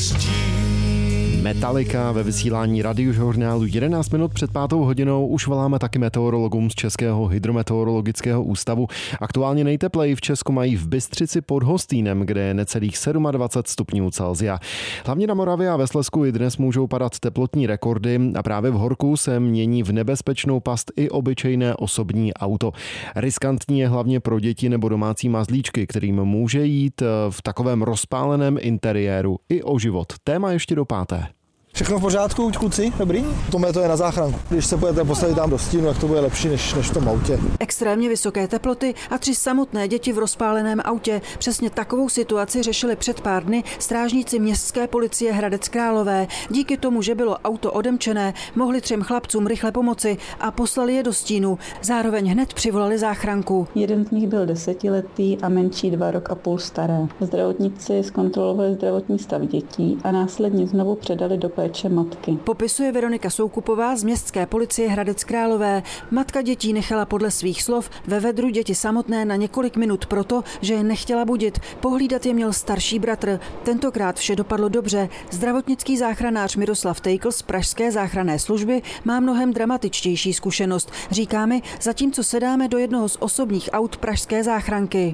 Metallica ve vysílání radiožurnálu 11 minut před 5:00 už voláme taky meteorologům z Českého hydrometeorologického ústavu. Aktuálně nejtepleji v Česku mají v Bystřici pod Hostýnem, kde je necelých 27 stupňů Celsia. Hlavně na Moravě a ve Slezsku i dnes můžou padat teplotní rekordy a právě v horku se mění v nebezpečnou past i obyčejné osobní auto. Riskantní je hlavně pro děti nebo domácí mazlíčky, kterým může jít v takovém rozpáleném interiéru i o život. Téma ještě do 5. Všechno v pořádku, kluci? Dobrý? To je na záchranku. Když se budete postavit tam do stínu, tak to bude lepší než v tom autě. Extrémně vysoké teploty a 3 samotné děti v rozpáleném autě. Přesně takovou situaci řešili před pár dny strážníci městské policie Hradec Králové. Díky tomu, že bylo auto odemčené, mohli 3 chlapcům rychle pomoci a poslali je do stínu. Zároveň hned přivolali záchranku. Jeden z nich byl 10letý a menší 2,5 roku staré. Zdravotníci zkontrolovali zdravotní stav dětí a následně znovu předali do péče matky. Popisuje Veronika Soukupová z městské policie Hradec Králové. Matka dětí nechala podle svých slov ve vedru děti samotné na několik minut proto, že je nechtěla budit. Pohlídat je měl starší bratr. Tentokrát vše dopadlo dobře. Zdravotnický záchranář Miroslav Tejkl z pražské záchranné služby má mnohem dramatičtější zkušenost. Říká mi, zatímco sedáme do jednoho z osobních aut pražské záchranky.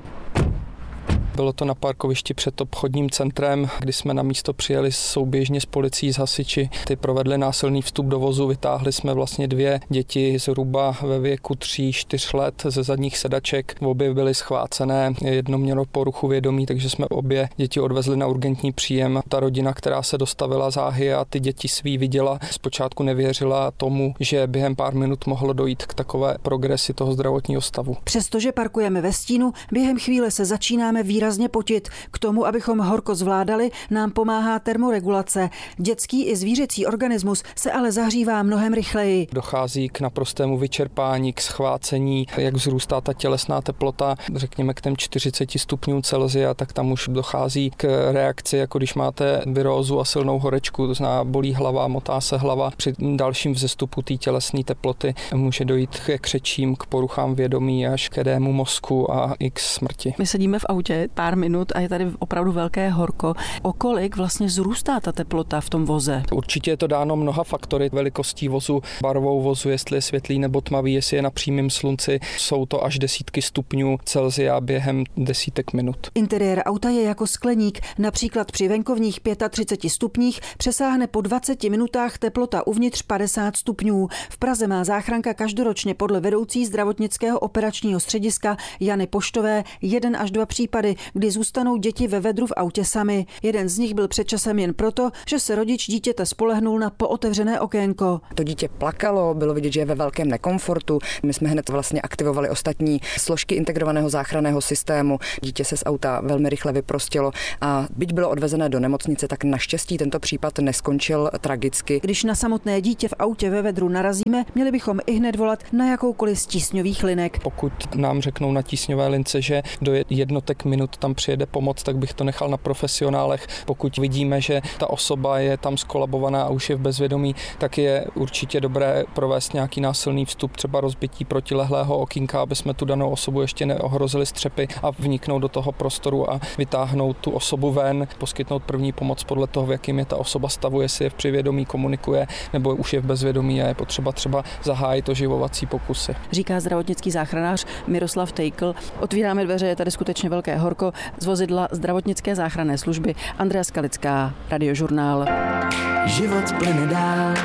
Bylo to na parkovišti před obchodním centrem, kdy jsme na místo přijeli souběžně s policií, s hasiči. Ty provedli násilný vstup do vozu, vytáhli jsme vlastně 2 děti zhruba ve věku 3-4 let ze zadních sedaček. Obě byly schvácené, jedno mělo poruchu vědomí, takže jsme obě děti odvezli na urgentní příjem. Ta rodina, která se dostavila záhy a ty děti svý viděla, zpočátku nevěřila tomu, že během pár minut mohlo dojít k takové progresi toho zdravotního stavu. Přestože parkujeme ve stínu, během chvíle se začínáme výrazně potit. K tomu, abychom horko zvládali, nám pomáhá termoregulace. Dětský i zvířecí organismus se ale zahřívá mnohem rychleji. Dochází k naprostému vyčerpání, k schvácení, jak vzrůstá ta tělesná teplota, řekněme k těm 40 stupňům Celsia, tak tam už dochází k reakci, jako když máte virózu a silnou horečku, to znamená bolí hlava, motá se hlava. Při dalším vzestupu té tělesné teploty může dojít ke křečím, k poruchám vědomí až k edému mozku a i k smrti. My sedíme v autě pár minut a je tady opravdu velké horko. O kolik vlastně zrůstá ta teplota v tom voze? Určitě je to dáno mnoha faktory, velikostí vozu, barvou vozu, jestli je světlý nebo tmavý, jestli je na přímém slunci. Jsou to až desítky stupňů Celsia během desítek minut. Interiér auta je jako skleník. Například při venkovních 35 stupních přesáhne po 20 minutách teplota uvnitř 50 stupňů. V Praze má záchranka každoročně podle vedoucí zdravotnického operačního střediska Jany Poštové 1 až 2 případy, kdy zůstanou děti ve vedru v autě sami. Jeden z nich byl před časem jen proto, že se rodič dítěte spolehnul na pootevřené okénko. To dítě plakalo, bylo vidět, že je ve velkém nekomfortu. My jsme hned vlastně aktivovali ostatní složky integrovaného záchranného systému. Dítě se z auta velmi rychle vyprostilo a byť bylo odvezené do nemocnice, tak naštěstí tento případ neskončil tragicky. Když na samotné dítě v autě ve vedru narazíme, měli bychom ihned volat na jakoukoliv z tísňových linek. Pokud nám řeknou na tísňové lince, že do jednotek minut tam přijede pomoc, tak bych to nechal na profesionálech. Pokud vidíme, že ta osoba je tam skolabovaná a už je v bezvědomí, tak je určitě dobré provést nějaký násilný vstup, třeba rozbití protilehlého okýnka, aby jsme tu danou osobu ještě neohrozili střepy a vniknout do toho prostoru a vytáhnout tu osobu ven, poskytnout první pomoc podle toho, v jakým je ta osoba stavu, jestli je v přivědomí, komunikuje, nebo už je v bezvědomí a je potřeba třeba zahájit oživovací pokusy. Říká zdravotnický záchranář Miroslav Tejkl. Otvíráme dveře, je tady skutečně velké horko. Z vozidla zdravotnické záchranné služby Andrea Skalická, Radiožurnál. Život plyne dál,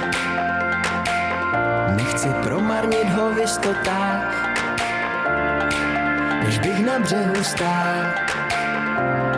nechci promarnit ho v jistotách, než bych na břehu stál.